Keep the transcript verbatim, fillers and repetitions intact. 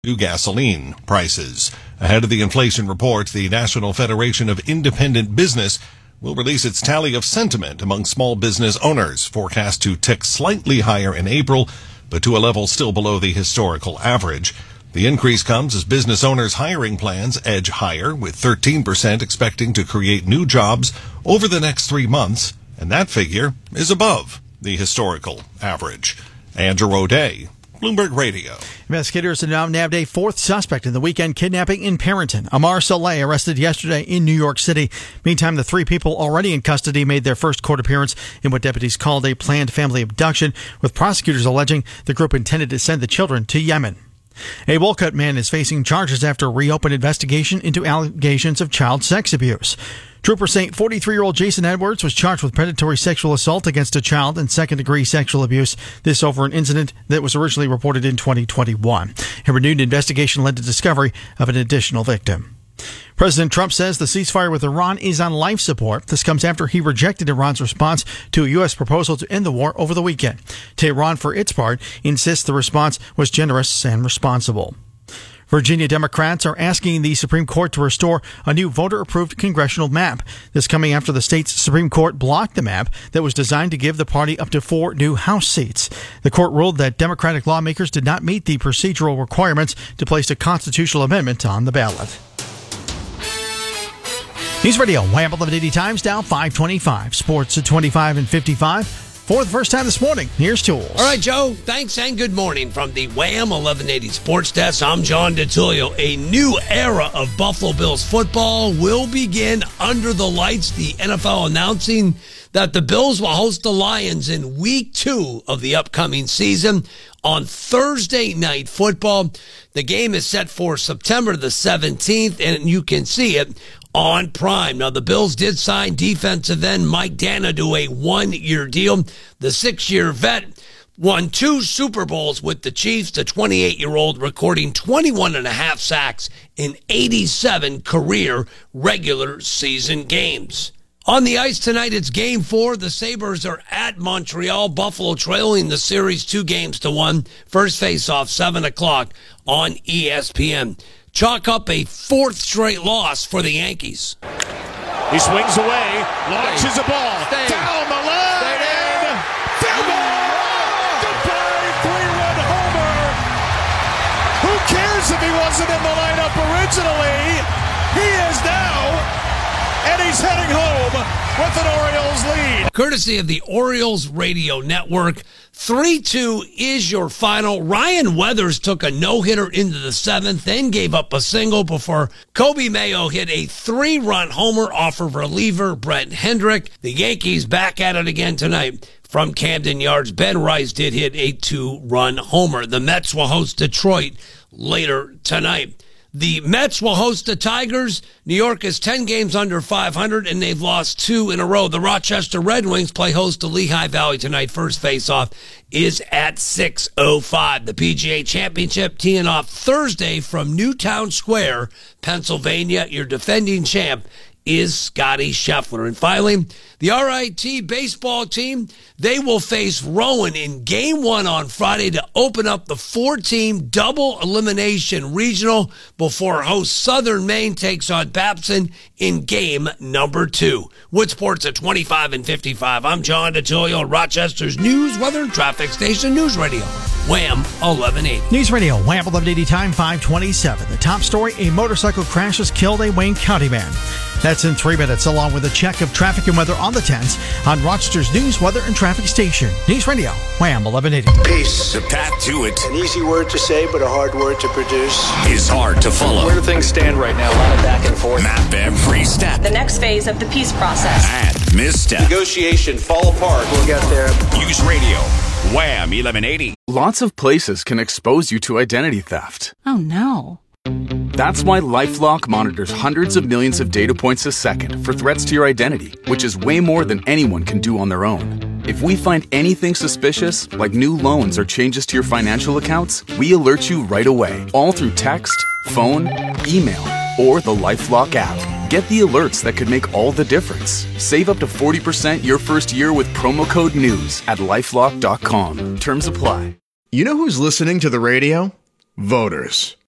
to gasoline prices. Ahead of the inflation report, the National Federation of Independent Business will release its tally of sentiment among small business owners, forecast to tick slightly higher in April, but to a level still below the historical average. The increase comes as business owners' hiring plans edge higher, with thirteen percent expecting to create new jobs over the next three months, and that figure is above the historical average. Andrew O'Day, Bloomberg Radio. Investigators have now nabbed a fourth suspect in the weekend kidnapping in Parenton. Amar Saleh, arrested yesterday in New York City. Meantime, the three people already in custody made their first court appearance in what deputies called a planned family abduction, with prosecutors alleging the group intended to send the children to Yemen. A Wolcott man is facing charges after a reopened investigation into allegations of child sex abuse. Troopers say forty-three-year-old Jason Edwards was charged with predatory sexual assault against a child and second-degree sexual abuse. This over an incident that was originally reported in twenty twenty-one. A renewed investigation led to discovery of an additional victim. President Trump says the ceasefire with Iran is on life support. This comes after he rejected Iran's response to a U S proposal to end the war over the weekend. Tehran, for its part, insists the response was generous and responsible. Virginia Democrats are asking the Supreme Court to restore a new voter-approved congressional map. This coming after the state's Supreme Court blocked the map that was designed to give the party up to four new House seats. The court ruled that Democratic lawmakers did not meet the procedural requirements to place a constitutional amendment on the ballot. News Radio, Wham eleven eighty Times, now five twenty-five. Sports at twenty-five and fifty-five. For the first time this morning, here's Tools. All right, Joe, thanks and good morning from the Wham eleven eighty Sports Desk. I'm John DeTullio. A new era of Buffalo Bills football will begin under the lights. The N F L announcing that the Bills will host the Lions in week two of the upcoming season on Thursday Night Football. The game is set for September the seventeenth, and you can see it on Prime. Now, the Bills did sign defensive end Mike Danna to a one-year deal. The six-year vet won two Super Bowls with the Chiefs, the twenty-eight-year-old recording twenty-one and a half sacks in eighty-seven career regular season games. On the ice tonight, it's Game four. The Sabres are at Montreal. Buffalo trailing the series two games to one. First face-off, seven o'clock on E S P N. Chalk up a fourth straight loss for the Yankees. He swings away, launches a ball, Stay. down the line, field goal! Goodbye, three-run homer! Who cares if he wasn't in the lineup originally? He is now, and he's heading home with an Orioles lead. Courtesy of the Orioles Radio Network, three two is your final. Ryan Weathers took a no-hitter into the seventh, then gave up a single before Kobe Mayo hit a three-run homer off of reliever Brett Hendrick. The Yankees back at it again tonight from Camden Yards. Ben Rice did hit a two-run homer. The Mets will host Detroit later tonight. The Mets will host the Tigers. New York is ten games under five hundred, and they've lost two in a row. The Rochester Red Wings play host to Lehigh Valley tonight. First face-off is at six oh five. The P G A Championship teeing off Thursday from Newtown Square, Pennsylvania. Your defending champ is Scotty Scheffler. And finally, the R I T baseball team, they will face Rowan in game one on Friday to open up the four-team double elimination regional before host Southern Maine takes on Babson in game number two. Wood Sports at twenty-five and fifty-five. I'm John DeTullio, Rochester's news, weather, and traffic station, News Radio, Wham eleven eighty. News Radio, Wham eleven eighty, time five twenty-seven. The top story, a motorcycle crash has killed a Wayne County man. That's in three minutes, along with a check of traffic and weather on the tens on Rochester's news, weather, and traffic station. News Radio, Wham eleven eighty. Peace. The path to it. An easy word to say, but a hard word to produce. Is hard to follow. Where do things stand right now? A lot of back and forth. Map every step. The next phase of the peace process. And misstep. Negotiation fall apart. We'll get there. News Radio, Wham eleven eighty. Lots of places can expose you to identity theft. Oh, no. That's why LifeLock monitors hundreds of millions of data points a second for threats to your identity, which is way more than anyone can do on their own. If we find anything suspicious, like new loans or changes to your financial accounts, we alert you right away, all through text, phone, email, or the LifeLock app. Get the alerts that could make all the difference. Save up to forty percent your first year with promo code NEWS at lifelock dot com. Terms apply. You know who's listening to the radio? Voters.